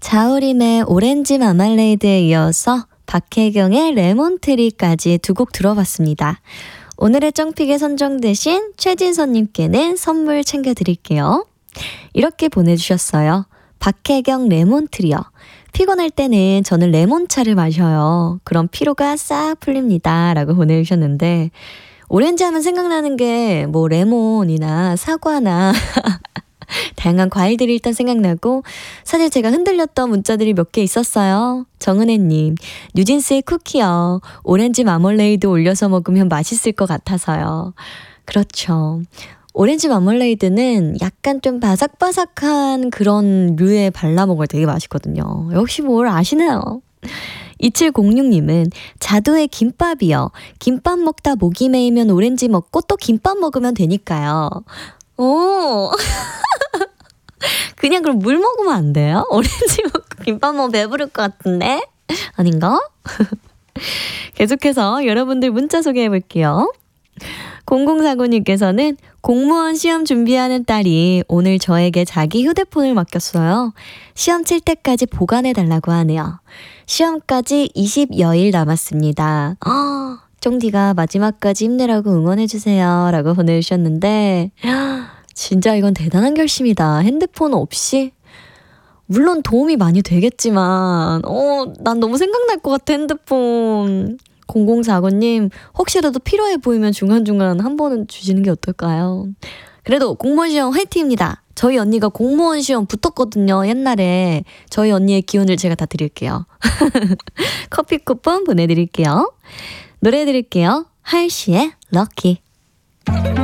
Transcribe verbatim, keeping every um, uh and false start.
자우림의 오렌지 마말레이드에 이어서 박혜경의 레몬트리까지 두 곡 들어봤습니다. 오늘의 정픽에 선정되신 최진선님께는 선물 챙겨드릴게요. 이렇게 보내주셨어요. 박혜경 레몬트리요. 피곤할 때는 저는 레몬차를 마셔요. 그럼 피로가 싹 풀립니다. 라고 보내주셨는데 오렌지 하면 생각나는 게 뭐 레몬이나 사과나 다양한 과일들이 일단 생각나고 사실 제가 흔들렸던 문자들이 몇 개 있었어요. 정은혜님, 뉴진스의 쿠키요. 오렌지 마멀레이드 올려서 먹으면 맛있을 것 같아서요. 그렇죠. 오렌지 마멀레이드는 약간 좀 바삭바삭한 그런 류에 발라 먹을 때 되게 맛있거든요. 역시 뭘 아시네요. 이칠공육님은 자두의 김밥이요. 김밥 먹다 목이 메이면 오렌지 먹고 또 김밥 먹으면 되니까요. 오 그냥 그럼 물 먹으면 안 돼요? 오렌지 먹고 김밥 먹으면 배부를 것 같은데? 아닌가? 계속해서 여러분들 문자 소개해 볼게요. 공공사구님께서는 공무원 시험 준비하는 딸이 오늘 저에게 자기 휴대폰을 맡겼어요. 시험 칠 때까지 보관해 달라고 하네요. 시험까지 이십여일 남았습니다. 아, 쫑디가 마지막까지 힘내라고 응원해주세요. 라고 보내주셨는데 진짜 이건 대단한 결심이다. 핸드폰 없이? 물론 도움이 많이 되겠지만 어, 난 너무 생각날 것 같아 핸드폰. 공공사구님 혹시라도 필요해 보이면 중간중간 한 번은 주시는 게 어떨까요? 그래도 공무원 시험 화이팅입니다. 저희 언니가 공무원 시험 붙었거든요. 옛날에 저희 언니의 기운을 제가 다 드릴게요. 커피 쿠폰 보내드릴게요. 노래 드릴게요. 하일씨의 럭키.